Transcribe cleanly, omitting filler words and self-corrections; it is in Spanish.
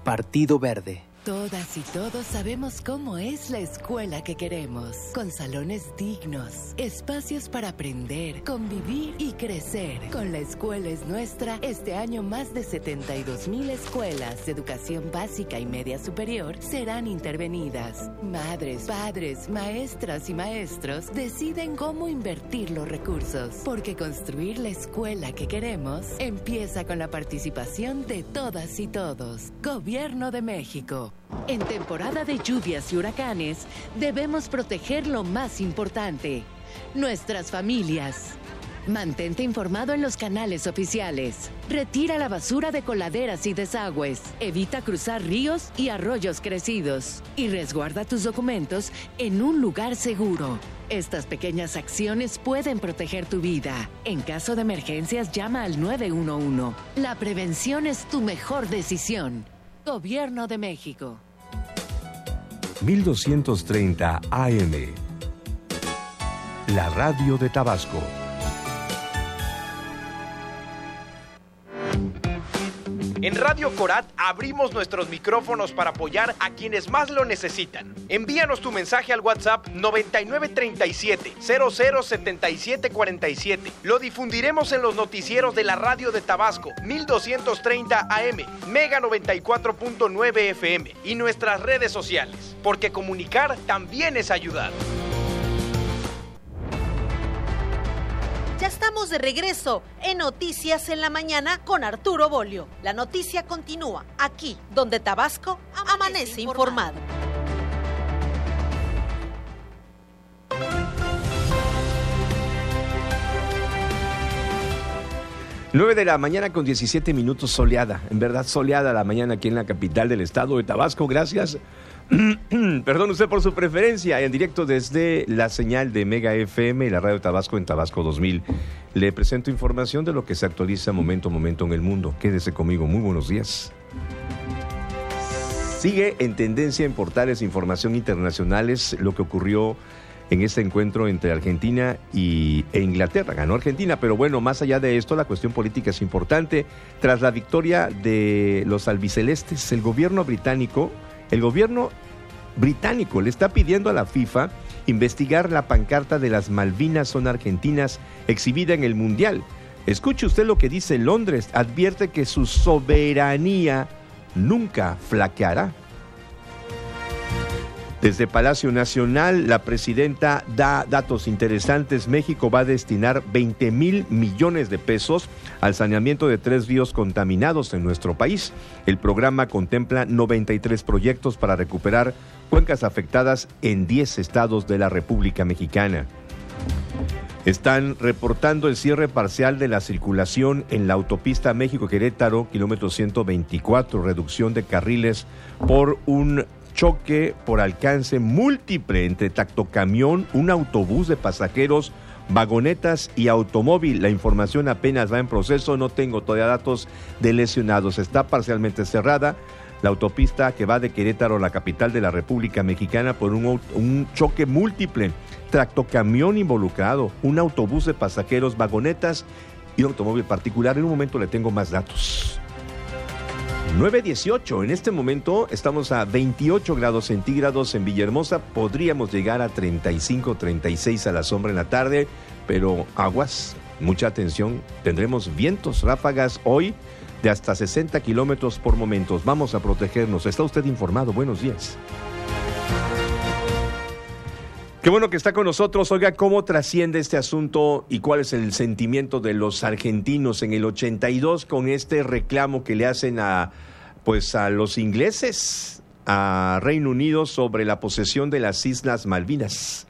Partido Verde. Todas y todos sabemos cómo es la escuela que queremos, con salones dignos, espacios para aprender, convivir y crecer. Con La Escuela es Nuestra, este año más de 72,000 escuelas de educación básica y media superior serán intervenidas. Madres, padres, maestras y maestros deciden cómo invertir los recursos, porque construir la escuela que queremos empieza con la participación de todas y todos. Gobierno de México. En temporada de lluvias y huracanes, debemos proteger lo más importante, nuestras familias. Mantente informado en los canales oficiales. Retira la basura de coladeras y desagües. Evita cruzar ríos y arroyos crecidos. Y resguarda tus documentos en un lugar seguro. Estas pequeñas acciones pueden proteger tu vida. En caso de emergencias, llama al 911. La prevención es tu mejor decisión. Gobierno de México. 1230 AM. La radio de Tabasco. En Radio Corat abrimos nuestros micrófonos para apoyar a quienes más lo necesitan. Envíanos tu mensaje al WhatsApp 9937-007747. Lo difundiremos en los noticieros de la radio de Tabasco, 1230 AM, Mega 94.9 FM y nuestras redes sociales, porque comunicar también es ayudar. Ya estamos de regreso en Noticias en la Mañana con Arturo Bolio. La noticia continúa aquí, donde Tabasco amanece informado. Nueve de la mañana con 17 minutos, soleada. En verdad, soleada la mañana aquí en la capital del estado de Tabasco. Gracias. Perdón usted por su preferencia, en directo desde la señal de Mega FM y la radio Tabasco en Tabasco 2000. Le presento información de lo que se actualiza momento a momento en el mundo. Quédese conmigo, muy buenos días. Sigue en tendencia en portales de información internacionales lo que ocurrió en este encuentro entre Argentina e Inglaterra. Ganó Argentina, pero bueno, más allá de esto, la cuestión política es importante. Tras la victoria de los albicelestes, el gobierno británico le está pidiendo a la FIFA investigar la pancarta de las Malvinas son argentinas exhibida en el Mundial. Escuche usted lo que dice Londres, advierte que su soberanía nunca flaqueará. Desde Palacio Nacional, la presidenta da datos interesantes. México va a destinar 20,000 millones de pesos al saneamiento de 3 ríos contaminados en nuestro país. El programa contempla 93 proyectos para recuperar cuencas afectadas en 10 estados de la República Mexicana. Están reportando el cierre parcial de la circulación en la autopista México-Querétaro, kilómetro 124, reducción de carriles por un choque por alcance múltiple entre tractocamión, un autobús de pasajeros, vagonetas y automóvil. La información apenas va en proceso, no tengo todavía datos de lesionados. Está parcialmente cerrada la autopista que va de Querétaro a la capital de la República Mexicana por un choque múltiple. Tractocamión involucrado, un autobús de pasajeros, vagonetas y un automóvil particular. En un momento le tengo más datos. 9:18, en este momento estamos a 28 grados centígrados en Villahermosa, podríamos llegar a 35, 36 a la sombra en la tarde, pero aguas, mucha atención, tendremos vientos, ráfagas hoy de hasta 60 kilómetros por momentos, vamos a protegernos. Está usted informado, buenos días. Qué bueno que está con nosotros. Oiga, ¿cómo trasciende este asunto y cuál es el sentimiento de los argentinos en el 82 con este reclamo que le hacen a los ingleses, a Reino Unido, sobre la posesión de las Islas Malvinas?